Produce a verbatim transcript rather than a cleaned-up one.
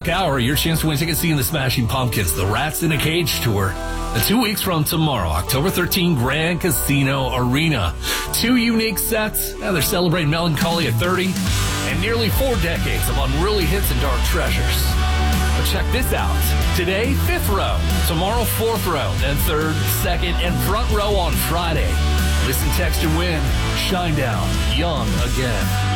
hour, your chance to win tickets seeing the Smashing Pumpkins, the Rats in a Cage tour. The two weeks from tomorrow, October thirteenth, Grand Casino Arena. Two unique sets. Now they're celebrating Melancholy at thirty and nearly four decades of unruly hits and dark treasures. But check this out. Today, fifth row. Tomorrow, fourth row. Then third, second, and front row on Friday. Listen, text, and win. Shinedown, young again.